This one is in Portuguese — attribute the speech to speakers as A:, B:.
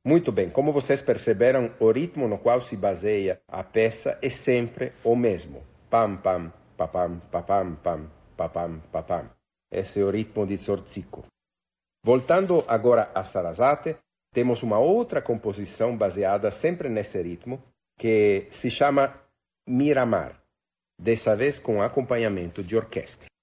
A: Muito bem, como vocês perceberam, o ritmo no qual se baseia a peça é sempre o mesmo. Pam, pam, papam, papam, pam, papam, papam. Esse é o ritmo de Zorzico. Voltando agora a Sarasate, temos uma outra composição baseada sempre nesse ritmo, que se chama Miramar, dessa vez com acompanhamento de orquestra.